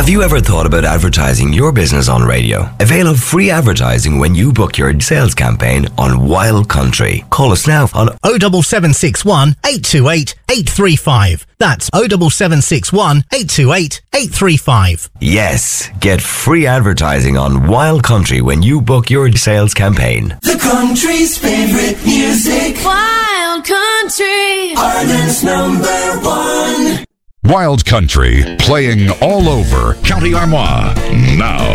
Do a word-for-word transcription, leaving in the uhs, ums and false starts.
Have you ever thought about advertising your business on radio? Avail of free advertising when you book your sales campaign on Wild Country. Call us now on oh seven seven six one, eight two eight, eight three five. That's oh seven seven six one, eight two eight, eight three five. Yes, get free advertising on Wild Country when you book your sales campaign. The country's favorite music. Wild Country. Ireland's number one. Wild Country, playing all over County Armagh now.